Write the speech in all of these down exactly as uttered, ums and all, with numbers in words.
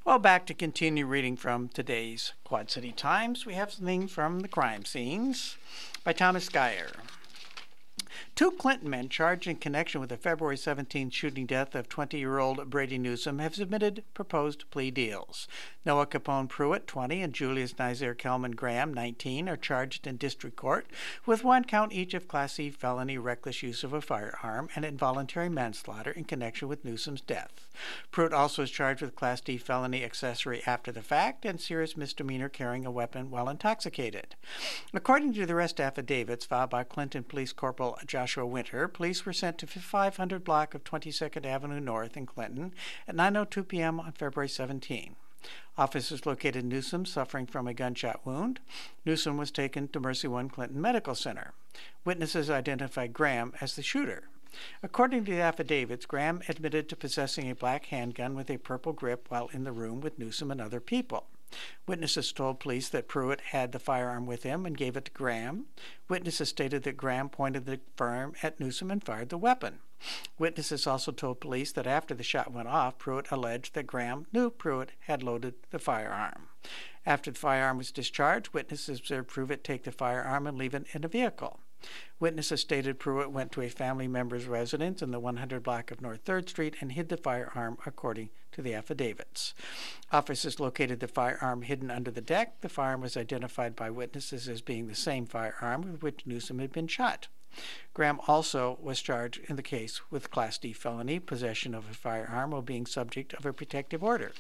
Well, back to continue reading from today's Quad City Times. We have something from the crime scenes by Thomas Geyer. Two Clinton men charged in connection with the February seventeenth shooting death of twenty-year-old Brady Newsom have submitted proposed plea deals. Noah Capone Pruitt, twenty, and Julius Nizer Kelman Graham, nineteen, are charged in district court with one count each of Class C felony reckless use of a firearm and involuntary manslaughter in connection with Newsom's death. Pruitt also is charged with Class D felony accessory after the fact and serious misdemeanor carrying a weapon while intoxicated. According to the arrest affidavits filed by Clinton Police Corporal Joshua Winter, police were sent to five hundred block of twenty-second Avenue North in Clinton at nine oh two p.m. on February seventeenth. Officers located Newsom suffering from a gunshot wound. Newsom was taken to Mercy One Clinton Medical Center. Witnesses identified Graham as the shooter. According to the affidavits, Graham admitted to possessing a black handgun with a purple grip while in the room with Newsom and other people. Witnesses told police that Pruitt had the firearm with him and gave it to Graham. Witnesses stated that Graham pointed the firearm at Newsom and fired the weapon. Witnesses also told police that after the shot went off, Pruitt alleged that Graham knew Pruitt had loaded the firearm. After the firearm was discharged, witnesses observed Pruitt take the firearm and leave it in a vehicle. Witnesses stated Pruitt went to a family member's residence in the one hundred block of North third Street and hid the firearm, according to the affidavits. Officers located the firearm hidden under the deck. The firearm was identified by witnesses as being the same firearm with which Newsom had been shot. Graham also was charged in the case with Class D felony, possession of a firearm while being subject of a protective order.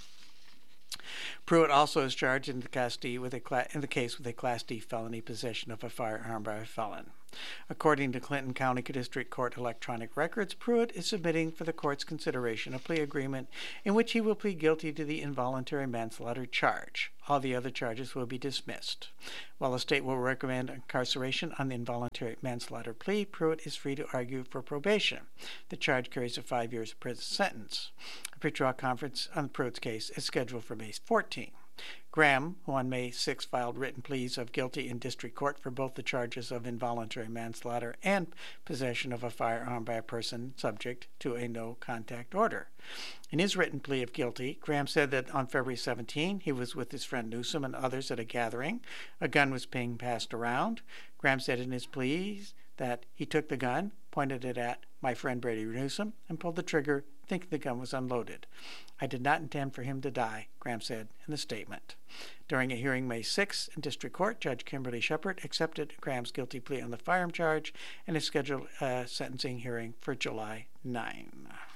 Pruitt also is charged in the, Class D with a cla- in the case with a Class D felony, possession of a firearm by a felon. According to Clinton County District Court electronic records, Pruitt is submitting for the court's consideration a plea agreement in which he will plead guilty to the involuntary manslaughter charge. All the other charges will be dismissed. While the state will recommend incarceration on the involuntary manslaughter plea, Pruitt is free to argue for probation. The charge carries a five years prison sentence. A pretrial conference on Pruitt's case is scheduled for May fourteenth. Graham, who on May sixth filed written pleas of guilty in district court for both the charges of involuntary manslaughter and possession of a firearm by a person subject to a no-contact order. In his written plea of guilty, Graham said that on February seventeenth he was with his friend Newsom and others at a gathering. A gun was being passed around. Graham said in his pleas that he took the gun, pointed it at my friend Brady Newsom, and pulled the trigger, thinking the gun was unloaded. I did not intend for him to die, Graham said in the statement. During a hearing May sixth in district court, Judge Kimberly Shepard accepted Graham's guilty plea on the firearm charge and has scheduled a sentencing hearing for July ninth.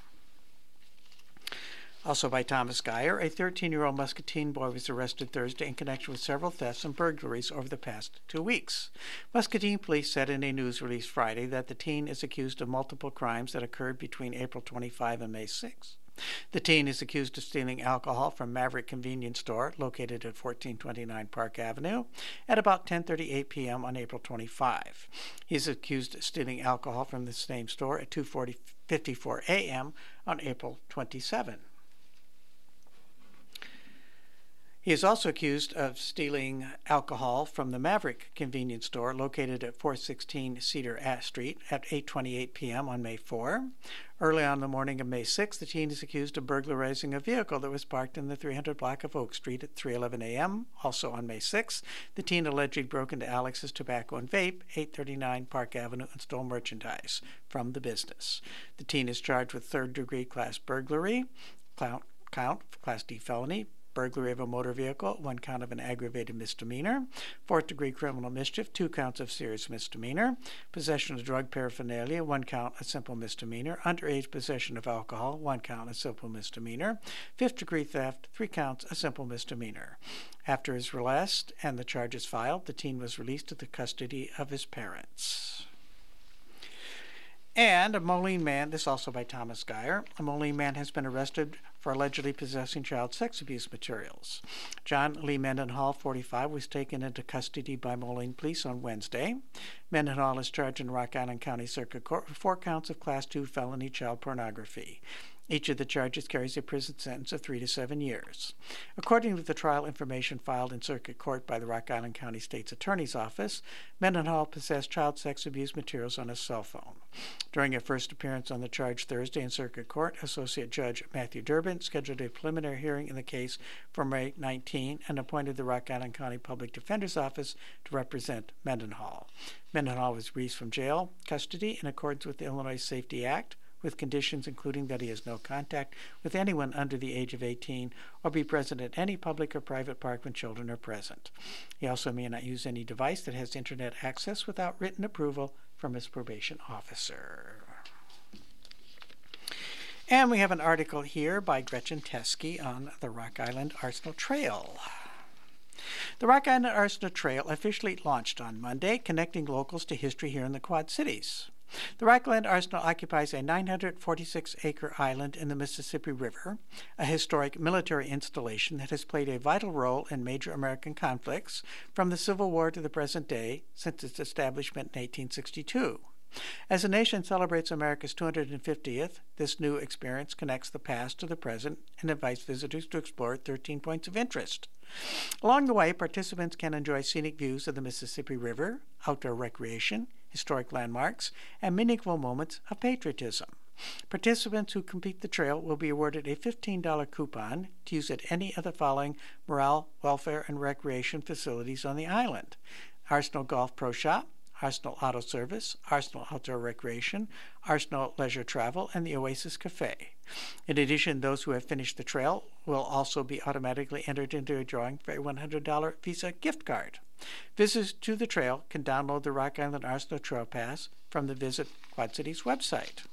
Also by Thomas Geyer, a thirteen-year-old Muscatine boy was arrested Thursday in connection with several thefts and burglaries over the past two weeks. Muscatine police said in a news release Friday that the teen is accused of multiple crimes that occurred between April twenty-fifth and May sixth. The teen is accused of stealing alcohol from Maverick Convenience Store, located at fourteen twenty-nine Park Avenue, at about ten thirty-eight p.m. on April twenty-fifth. He is accused of stealing alcohol from the same store at two fifty-four a.m. on April twenty-seventh. He is also accused of stealing alcohol from the Maverick Convenience Store located at four sixteen Cedar Street at eight twenty-eight p.m. on May fourth. Early on the morning of May sixth, the teen is accused of burglarizing a vehicle that was parked in the three hundred block of Oak Street at three eleven a.m. Also on May sixth, the teen allegedly broke into Alex's Tobacco and Vape, eight thirty-nine Park Avenue, and stole merchandise from the business. The teen is charged with third-degree class burglary, count, count Class D felony, burglary of a motor vehicle, one count of an aggravated misdemeanor, fourth-degree criminal mischief, two counts of serious misdemeanor, possession of drug paraphernalia, one count a simple misdemeanor, underage possession of alcohol, one count a simple misdemeanor, fifth-degree theft, three counts a simple misdemeanor. After his arrest and the charges filed, the teen was released to the custody of his parents. And a Moline man, this also by Thomas Geyer, a Moline man has been arrested for allegedly possessing child sex abuse materials. John Lee Mendenhall, forty-five, was taken into custody by Moline police on Wednesday. Mendenhall is charged in Rock Island County Circuit Court with four counts of Class two felony child pornography. Each of the charges carries a prison sentence of three to seven years. According to the trial information filed in circuit court by the Rock Island County State's Attorney's Office, Mendenhall possessed child sex abuse materials on his cell phone. During a first appearance on the charge Thursday in circuit court, Associate Judge Matthew Durbin scheduled a preliminary hearing in the case for May nineteenth and appointed the Rock Island County Public Defender's Office to represent Mendenhall. Mendenhall was released from jail custody in accordance with the Illinois Safety Act, with conditions including that he has no contact with anyone under the age of eighteen or be present at any public or private park when children are present. He also may not use any device that has internet access without written approval from his probation officer. And we have an article here by Gretchen Teskey on the Rock Island Arsenal Trail. The Rock Island Arsenal Trail officially launched on Monday, connecting locals to history here in the Quad Cities. The Rock Island Arsenal occupies a nine hundred forty-six acre island in the Mississippi River, a historic military installation that has played a vital role in major American conflicts from the Civil War to the present day since its establishment in eighteen sixty-two. As the nation celebrates America's two hundred fiftieth, this new experience connects the past to the present and invites visitors to explore thirteen points of interest. Along the way, participants can enjoy scenic views of the Mississippi River, outdoor recreation, historic landmarks, and meaningful moments of patriotism. Participants who complete the trail will be awarded a fifteen dollars coupon to use at any of the following morale, welfare, and recreation facilities on the island: Arsenal Golf Pro Shop, Arsenal Auto Service, Arsenal Outdoor Recreation, Arsenal Leisure Travel, and the Oasis Cafe. In addition, those who have finished the trail will also be automatically entered into a drawing for a one hundred dollars Visa gift card. Visitors to the trail can download the Rock Island Arsenal Trail Pass from the Visit Quad Cities website.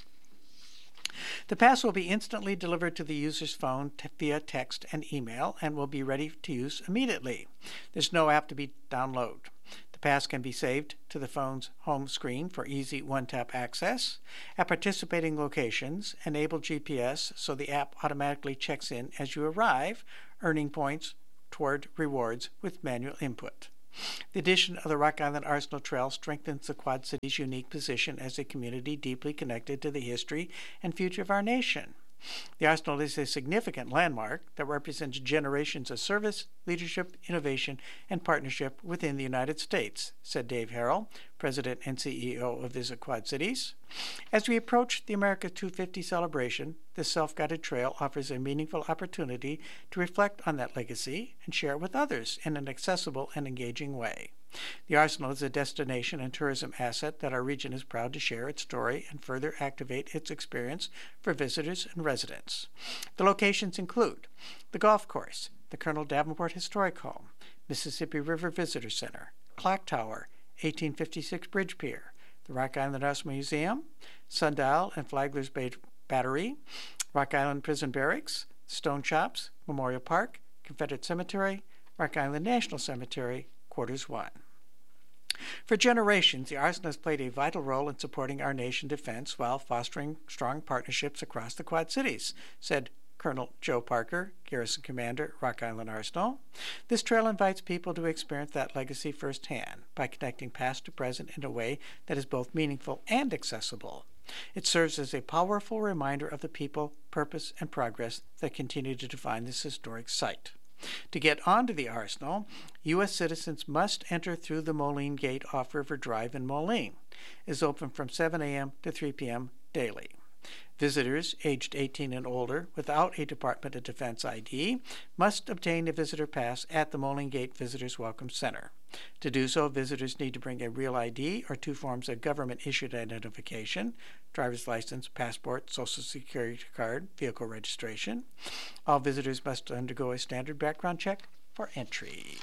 The pass will be instantly delivered to the user's phone t- via text and email and will be ready to use immediately. There's no app to be downloaded. The pass can be saved to the phone's home screen for easy one-tap access. At participating locations, enable G P S so the app automatically checks in as you arrive, earning points toward rewards with manual input. The addition of the Rock Island Arsenal Trail strengthens the Quad Cities' unique position as a community deeply connected to the history and future of our nation. The Arsenal is a significant landmark that represents generations of service, leadership, innovation, and partnership within the United States, said Dave Harrell, President and C E O of Visit Quad Cities. As we approach the America two hundred fifty celebration, this self-guided trail offers a meaningful opportunity to reflect on that legacy and share it with others in an accessible and engaging way. The Arsenal is a destination and tourism asset that our region is proud to share its story and further activate its experience for visitors and residents. The locations include the golf course, the Colonel Davenport Historic Home, Mississippi River Visitor Center, Clock Tower, eighteen fifty-six Bridge Pier, the Rock Island Arsenal Museum, Sundial and Flagler's Bay Battery, Rock Island Prison Barracks, Stone Shops, Memorial Park, Confederate Cemetery, Rock Island National Cemetery, Quarters one. For generations, the Arsenal has played a vital role in supporting our nation's defense while fostering strong partnerships across the Quad Cities, said Colonel Joe Parker, Garrison Commander, Rock Island Arsenal. This trail invites people to experience that legacy firsthand by connecting past to present in a way that is both meaningful and accessible. It serves as a powerful reminder of the people, purpose, and progress that continue to define this historic site. To get onto the Arsenal, U S citizens must enter through the Moline Gate off River Drive in Moline. It is open from seven a.m. to three p.m. daily. Visitors aged eighteen and older without a Department of Defense I D must obtain a visitor pass at the Moline Gate Visitors Welcome Center. To do so, visitors need to bring a real I D or two forms of government-issued identification, driver's license, passport, social security card, vehicle registration. All visitors must undergo a standard background check for entry.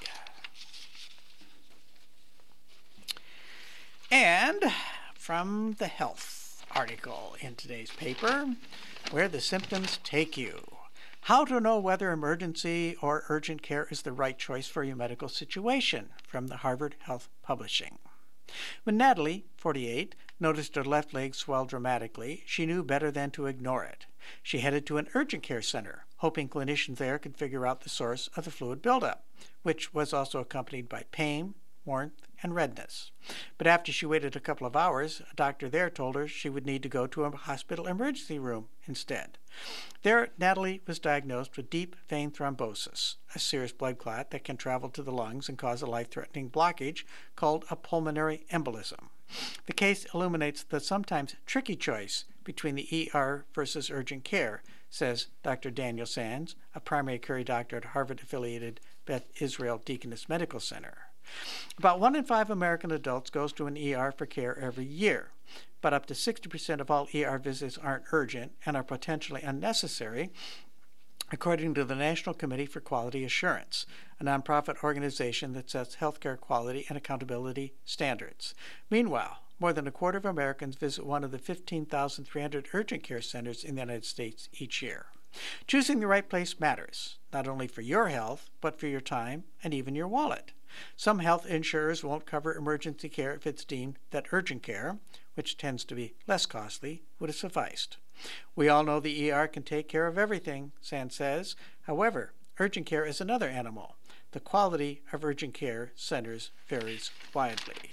And from the health article in today's paper, Where the Symptoms Take You. How to know whether emergency or urgent care is the right choice for your medical situation, from the Harvard Health Publishing. When Natalie, forty-eight, noticed her left leg swell dramatically, she knew better than to ignore it. She headed to an urgent care center, hoping clinicians there could figure out the source of the fluid buildup, which was also accompanied by pain, warmth, and redness. But after she waited a couple of hours, a doctor there told her she would need to go to a hospital emergency room instead. There, Natalie was diagnosed with deep vein thrombosis, a serious blood clot that can travel to the lungs and cause a life-threatening blockage called a pulmonary embolism. The case illuminates the sometimes tricky choice between the E R versus urgent care, says Doctor Daniel Sands, a primary care doctor at Harvard-affiliated Beth Israel Deaconess Medical Center. About one in five American adults goes to an E R for care every year, but up to sixty percent of all E R visits aren't urgent and are potentially unnecessary, according to the National Committee for Quality Assurance, a nonprofit organization that sets healthcare quality and accountability standards. Meanwhile, more than a quarter of Americans visit one of the fifteen thousand three hundred urgent care centers in the United States each year. Choosing the right place matters, not only for your health, but for your time and even your wallet. Some health insurers won't cover emergency care if it's deemed that urgent care, which tends to be less costly, would have sufficed. We all know the E R can take care of everything, Sands says. However, urgent care is another animal. The quality of urgent care centers varies widely.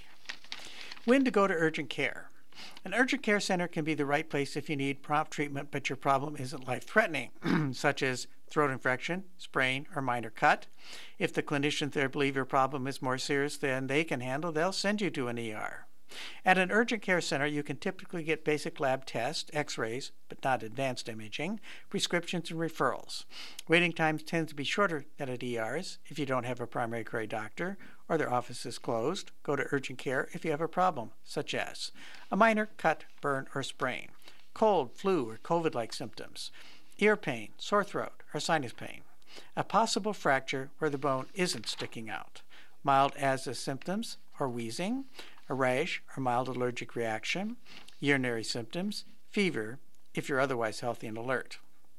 When to go to urgent care. An urgent care center can be the right place if you need prompt treatment, but your problem isn't life-threatening, such as throat infection, sprain, or minor cut. If the clinicians there believe your problem is more serious than they can handle, they'll send you to an E R. At an urgent care center, you can typically get basic lab tests, x-rays, but not advanced imaging, prescriptions, and referrals. Waiting times tend to be shorter than at E Rs if you don't have a primary care doctor or their office is closed. Go to urgent care if you have a problem, such as a minor cut, burn, or sprain, cold, flu, or COVID-like symptoms, ear pain, sore throat, or sinus pain, a possible fracture where the bone isn't sticking out, mild asthma symptoms or wheezing, a rash or mild allergic reaction, urinary symptoms, fever, if you're otherwise healthy and alert.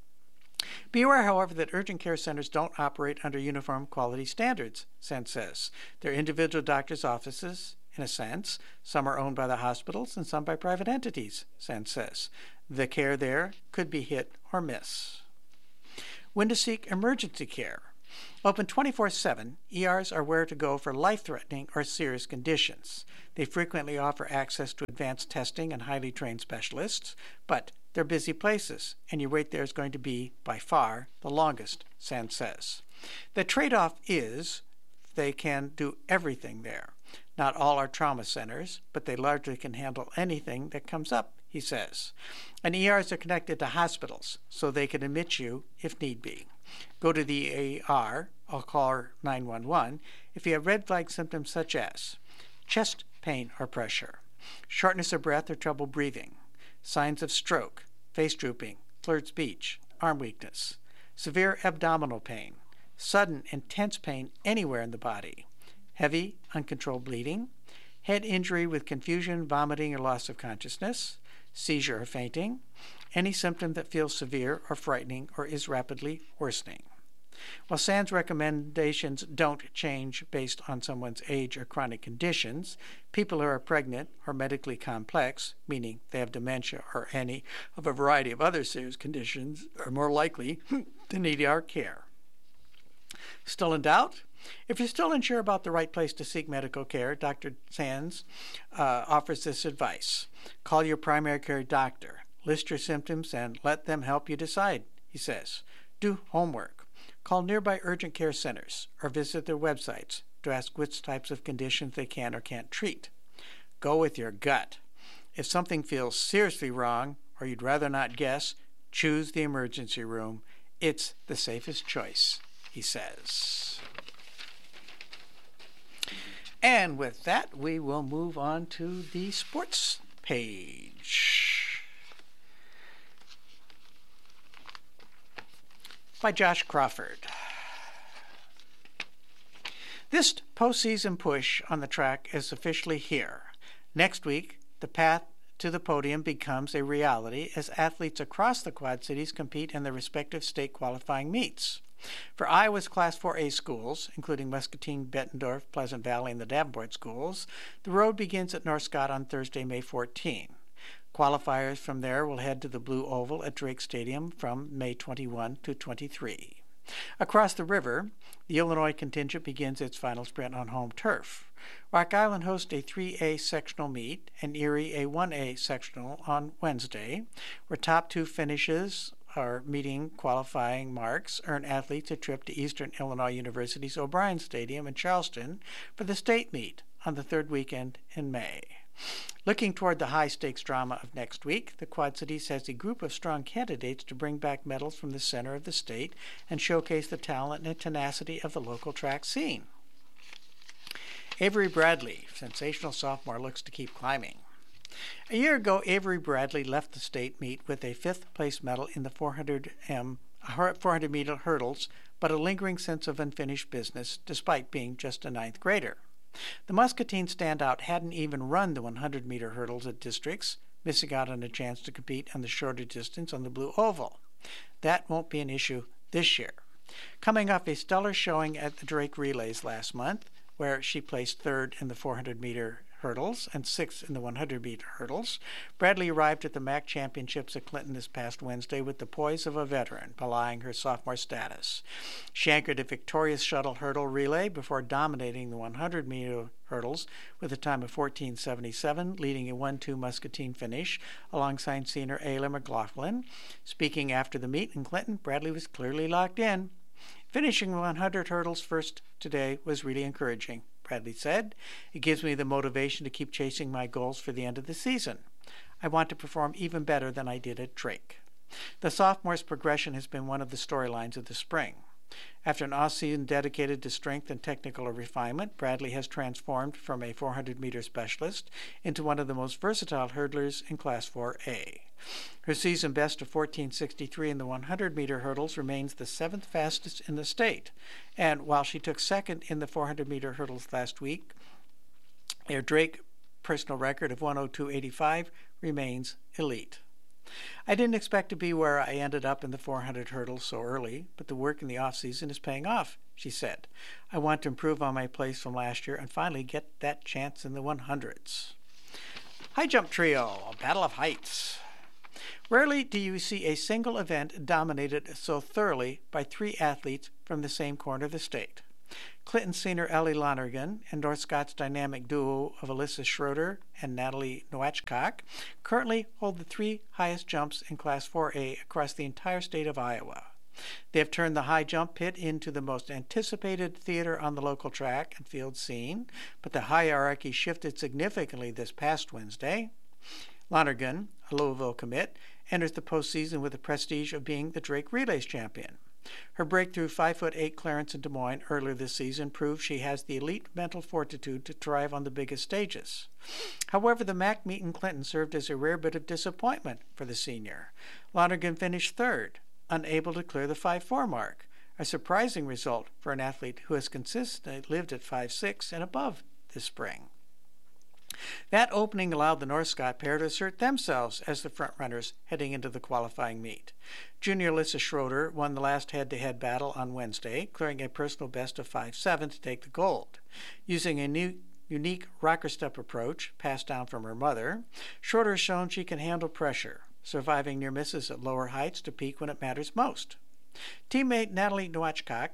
Be aware, however, that urgent care centers don't operate under uniform quality standards, Sands says. They're individual doctors' offices, in a sense. Some are owned by the hospitals and some by private entities, Sands says. The care there could be hit or miss. When to seek emergency care. Open twenty-four seven, E Rs are where to go for life-threatening or serious conditions. They frequently offer access to advanced testing and highly trained specialists, but they're busy places, and your wait there is going to be, by far, the longest, Sands says. The trade-off is they can do everything there. Not all are trauma centers, but they largely can handle anything that comes up, he says. And E Rs are connected to hospitals, so they can admit you if need be. Go to the E R, or call nine one one, if you have red flag symptoms such as chest pain or pressure, shortness of breath or trouble breathing, signs of stroke, face drooping, slurred speech, arm weakness, severe abdominal pain, sudden intense pain anywhere in the body, heavy uncontrolled bleeding, head injury with confusion, vomiting, or loss of consciousness, seizure or fainting, any symptom that feels severe or frightening or is rapidly worsening. While Sands' recommendations don't change based on someone's age or chronic conditions, people who are pregnant or medically complex, meaning they have dementia or any of a variety of other serious conditions, are more likely to need E R care. Still in doubt? If you're still unsure about the right place to seek medical care, Doctor Sands uh, offers this advice. Call your primary care doctor. List your symptoms and let them help you decide, he says. Do homework. Call nearby urgent care centers or visit their websites to ask which types of conditions they can or can't treat. Go with your gut. If something feels seriously wrong or you'd rather not guess, choose the emergency room. It's the safest choice, he says. And with that, we will move on to the sports page by Josh Crawford. This postseason push on the track is officially here. Next week, the path to the podium becomes a reality as athletes across the Quad Cities compete in their respective state qualifying meets. For Iowa's Class four A schools, including Muscatine, Bettendorf, Pleasant Valley, and the Davenport schools, the road begins at North Scott on Thursday, May fourteenth. Qualifiers from there will head to the Blue Oval at Drake Stadium from May twenty-first to twenty-third. Across the river, the Illinois contingent begins its final sprint on home turf. Rock Island hosts a three A sectional meet and Erie a one A sectional on Wednesday, where top two finishes are meeting qualifying marks earn athletes a trip to Eastern Illinois University's O'Brien Stadium in Charleston for the state meet on the third weekend in May. Looking toward the high-stakes drama of next week, the Quad Cities has a group of strong candidates to bring back medals from the center of the state and showcase the talent and tenacity of the local track scene. Avery Bradley, sensational sophomore, looks to keep climbing. A year ago, Avery Bradley left the state meet with a fifth-place medal in the four hundred meter hurdles, but a lingering sense of unfinished business despite being just a ninth grader. The Muscatine standout hadn't even run the one hundred meter hurdles at districts, missing out on a chance to compete on the shorter distance on the blue oval. That won't be an issue this year. Coming off a stellar showing at the Drake Relays last month, where she placed third in the four hundred meter hurdles and sixth in the one hundred meter hurdles, Bradley arrived at the M A C Championships at Clinton this past Wednesday with the poise of a veteran, belying her sophomore status. She anchored a victorious shuttle hurdle relay before dominating the one hundred meter hurdles with a time of fourteen seventy-seven, leading a one two Muscatine finish alongside senior Ayla McLaughlin. Speaking after the meet in Clinton, Bradley was clearly locked in. Finishing the one hundred hurdles first today was really encouraging, Bradley said. It gives me the motivation to keep chasing my goals for the end of the season. I want to perform even better than I did at Drake. The sophomore's progression has been one of the storylines of the spring. After an off-season dedicated to strength and technical refinement, Bradley has transformed from a four hundred meter specialist into one of the most versatile hurdlers in Class four A. Her season best of fourteen sixty-three in the one hundred meter hurdles remains the seventh fastest in the state, and while she took second in the four hundred meter hurdles last week, her Drake personal record of one oh two eighty-five remains elite. I didn't expect to be where I ended up in the four hundred hurdles so early, but the work in the off-season is paying off, she said. I want to improve on my place from last year and finally get that chance in the one hundreds. High jump trio, a battle of heights. Rarely do you see a single event dominated so thoroughly by three athletes from the same corner of the state. Clinton senior Ellie Lonergan and North Scott's dynamic duo of Alyssa Schroeder and Natalie Nowachkak currently hold the three highest jumps in Class four A across the entire state of Iowa. They have turned the high jump pit into the most anticipated theater on the local track and field scene, but the hierarchy shifted significantly this past Wednesday. Lonergan, a Louisville commit, enters the postseason with the prestige of being the Drake Relays champion. Her breakthrough five foot eight clearance in Des Moines earlier this season proves she has the elite mental fortitude to thrive on the biggest stages. However, the M A C meet in Clinton served as a rare bit of disappointment for the senior. Lonergan finished third, unable to clear the five four mark, a surprising result for an athlete who has consistently lived at five six and above this spring. That opening allowed the North Scott pair to assert themselves as the frontrunners heading into the qualifying meet. Junior Alyssa Schroeder won the last head-to-head battle on Wednesday, clearing a personal best of five seven to take the gold. Using a new unique rocker step approach passed down from her mother, Schroeder has shown she can handle pressure, surviving near misses at lower heights to peak when it matters most. Teammate Natalie Nowachkak,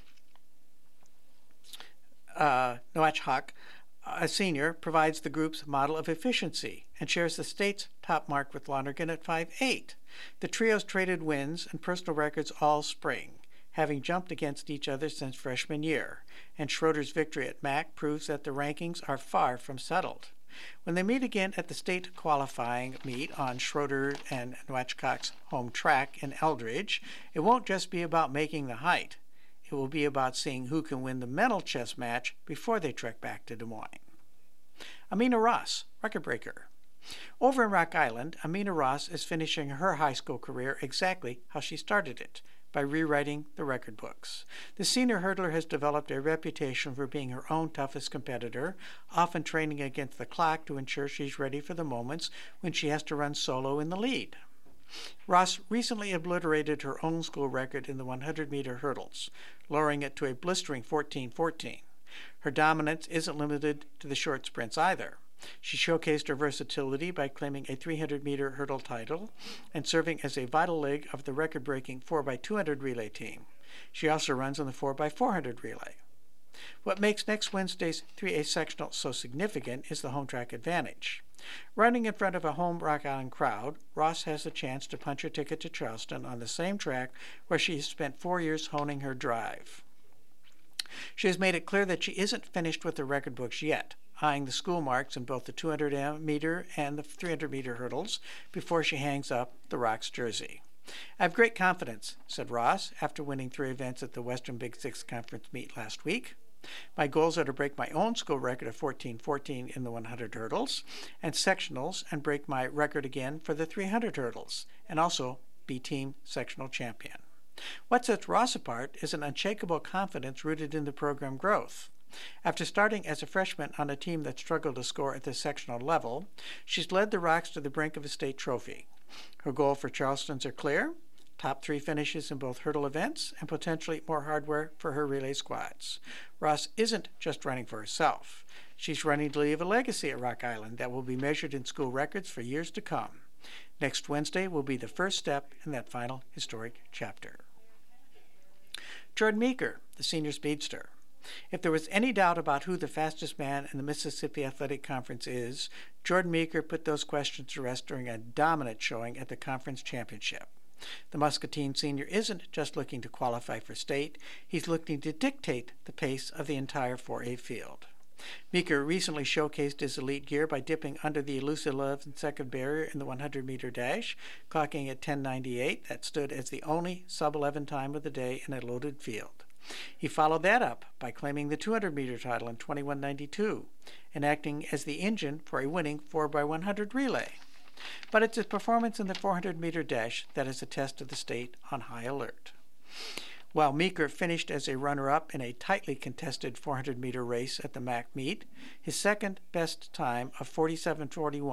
uh, Nowachkak, a senior, provides the group's model of efficiency and shares the state's top mark with Lonergan at five eight. The trio's traded wins and personal records all spring, having jumped against each other since freshman year, and Schroeder's victory at M A C proves that the rankings are far from settled. When they meet again at the state qualifying meet on Schroeder and Nowachkak's home track in Eldridge, it won't just be about making the height. It will be about seeing who can win the mental chess match before they trek back to Des Moines. Amina Ross, record breaker. Over in Rock Island, Amina Ross is finishing her high school career exactly how she started it, by rewriting the record books. The senior hurdler has developed a reputation for being her own toughest competitor, often training against the clock to ensure she's ready for the moments when she has to run solo in the lead. Ross recently obliterated her own school record in the one hundred meter hurdles, lowering it to a blistering fourteen fourteen. Her dominance isn't limited to the short sprints either. She showcased her versatility by claiming a three hundred meter hurdle title and serving as a vital leg of the record-breaking four by two hundred relay team. She also runs on the four by four hundred relay. What makes next Wednesday's three A sectional so significant is the home track advantage. Running in front of a home Rock Island crowd, Ross has a chance to punch her ticket to Charleston on the same track where she has spent four years honing her drive. She has made it clear that she isn't finished with the record books yet, eyeing the school marks in both the two hundred meter and the three hundred meter hurdles before she hangs up the Rocks jersey. "I have great confidence," said Ross after winning three events at the Western Big Six Conference meet last week. "My goals are to break my own school record of fourteen fourteen in the one hundred hurdles and sectionals and break my record again for the three hundred hurdles and also be team sectional champion." What sets Ross apart is an unshakable confidence rooted in the program growth. After starting as a freshman on a team that struggled to score at the sectional level, she's led the Rocks to the brink of a state trophy. Her goal for Charleston's are clear: top three finishes in both hurdle events and potentially more hardware for her relay squads. Ross isn't just running for herself. She's running to leave a legacy at Rock Island that will be measured in school records for years to come. Next Wednesday will be the first step in that final historic chapter. Jordan Meeker, the senior speedster. If there was any doubt about who the fastest man in the Mississippi Athletic Conference is, Jordan Meeker put those questions to rest during a dominant showing at the conference championship. The Muscatine senior isn't just looking to qualify for state, he's looking to dictate the pace of the entire four A field. Meeker recently showcased his elite gear by dipping under the elusive eleven-second barrier in the one hundred meter dash, clocking at ten ninety-eight. That stood as the only sub eleven time of the day in a loaded field. He followed that up by claiming the two hundred meter title in twenty-one ninety-two and acting as the engine for a winning four by one hundred relay. But it's his performance in the four hundred meter dash that is a test of the state on high alert. While Meeker finished as a runner-up in a tightly contested four hundred meter race at the M A C meet, his second-best time of forty-seven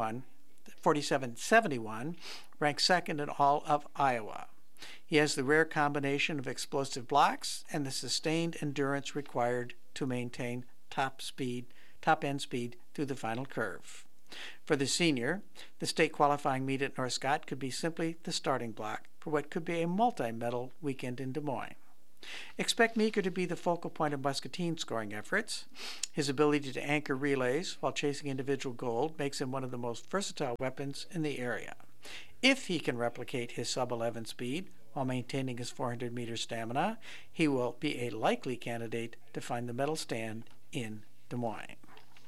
seventy-one ranked second in all of Iowa. He has the rare combination of explosive blocks and the sustained endurance required to maintain top speed, top-end speed through the final curve. For the senior, the state qualifying meet at North Scott could be simply the starting block for what could be a multi-medal weekend in Des Moines. Expect Meeker to be the focal point of Muscatine's scoring efforts. His ability to anchor relays while chasing individual gold makes him one of the most versatile weapons in the area. If he can replicate his sub eleven speed while maintaining his four hundred meter stamina, he will be a likely candidate to find the medal stand in Des Moines.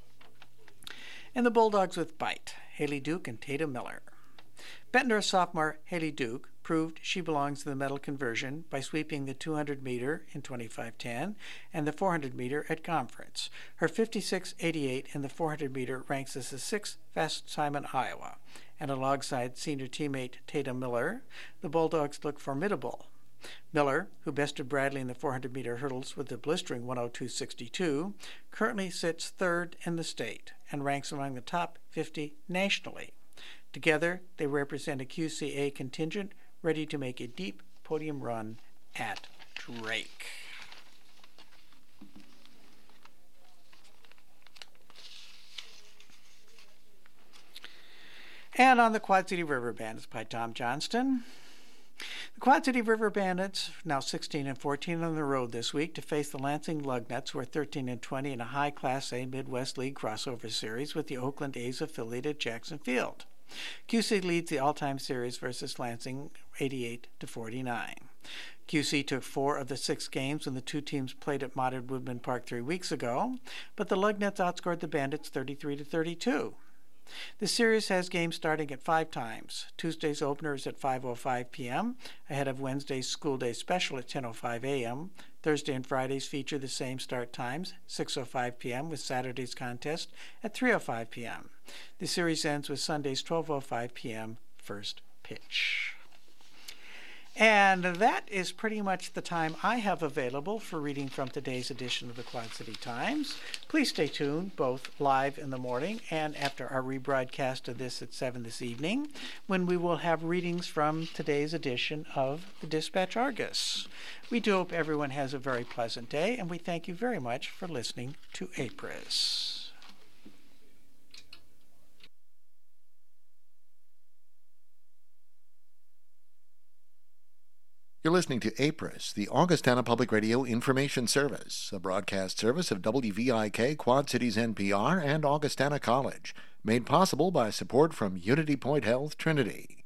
And the Bulldogs with bite, Haley Duke and Tatum Miller. Bettendorf sophomore Haley Duke proved she belongs in the medal conversion by sweeping the two hundred meter in twenty-five ten and the four hundred meter at conference. Her fifty-six eighty-eight in the four hundred meter ranks as the sixth fastest time in Iowa, and alongside senior teammate Tatum Miller, the Bulldogs look formidable. Miller, who bested Bradley in the four hundred meter hurdles with a blistering one oh two sixty-two, currently sits third in the state and ranks among the top fifty nationally. Together, they represent a Q C A contingent ready to make a deep podium run at Drake. And on the Quad City River Bandits by Tom Johnston. The Quad City River Bandits, now sixteen and fourteen on the road this week to face the Lansing Lugnuts, who are thirteen and twenty in a high Class A Midwest League crossover series with the Oakland A's affiliate at Jackson Field. Q C leads the all-time series versus Lansing eighty-eight to forty-nine. Q C took four of the six games when the two teams played at Modern Woodman Park three weeks ago, but the Lugnuts outscored the Bandits thirty-three to thirty-two. The series has games starting at five times. Tuesday's opener is at five oh five p.m., ahead of Wednesday's school day special at ten oh five a.m. Thursday and Fridays feature the same start times, six oh five p.m., with Saturday's contest at three oh five p.m. The series ends with Sunday's twelve oh five p.m. first pitch. And that is pretty much the time I have available for reading from today's edition of the Quad City Times. Please stay tuned, both live in the morning and after our rebroadcast of this at seven this evening, when we will have readings from today's edition of the Dispatch Argus. We do hope everyone has a very pleasant day, and we thank you very much for listening to A P R I S. You're listening to A P R I S, the Augustana Public Radio Information Service, a broadcast service of W V I K, Quad Cities N P R, and Augustana College, made possible by support from Unity Point Health Trinity.